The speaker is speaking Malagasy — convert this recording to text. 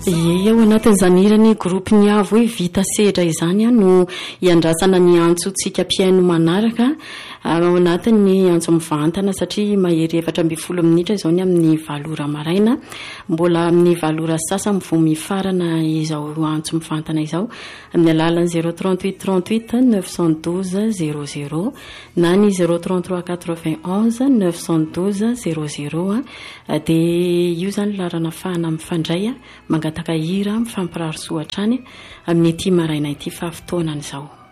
Ie ao anatin'izany irany groupe ny avo hoe vita sehatra izany no iandrasana ny antsotsika mpiaino manaraka ao anatin'ny antso mivantana satria mahery 4 minitra izao ny amin'ny 7 ora maraina mbola amin'ny 7 ora sasany vao mifarana izao antso mivantana izao amin'ny alalan'ny 038 38 912 00 na ny 033 91 912 00 dia io zany larana fahana mifandray mangataka hira mifampiraro soatrany amin'ny ity maraina ity fahavitoanany izao.